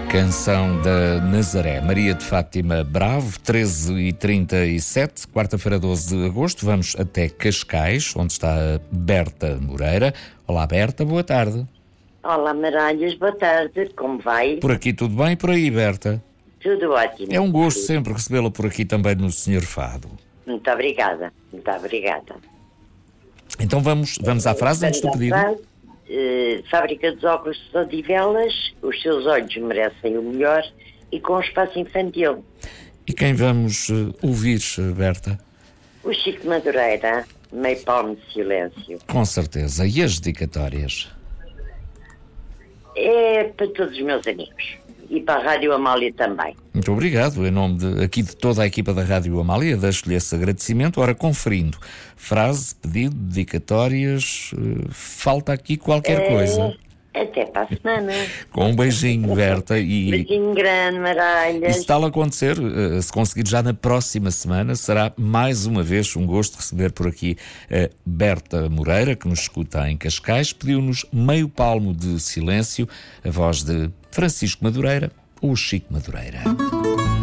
Canção da Nazaré. Maria de Fátima Bravo, 13h37, quarta-feira, 12 de agosto. Vamos até Cascais, onde está a Berta Moreira. Olá, Berta, boa tarde. Olá, Maralhas, boa tarde, como vai? Por aqui tudo bem? Por aí, Berta? Tudo ótimo. É um gosto sempre recebê-la por aqui também no Senhor Fado. Muito obrigada, muito obrigada. Então vamos à frase antes do pedido. Fábrica dos óculos de Odivelas, os seus olhos merecem o melhor e com espaço infantil. E quem vamos ouvir, Berta? O Chico Madureira, meio palmo de silêncio. Com certeza. E as dedicatórias? É para todos os meus amigos e para a Rádio Amália também. Muito obrigado. Em nome aqui de toda a equipa da Rádio Amália, deixo-lhe esse agradecimento. Ora, conferindo, frase, pedido, dedicatórias, falta aqui qualquer coisa. Até para a semana. Com um beijinho, Berta. Beijinho grande, Maralhas. E se tal acontecer, se conseguir já na próxima semana, será mais uma vez um gosto receber por aqui a Berta Moreira, que nos escuta em Cascais. Pediu-nos meio palmo de silêncio, a voz de Francisco Madureira ou Chico Madureira.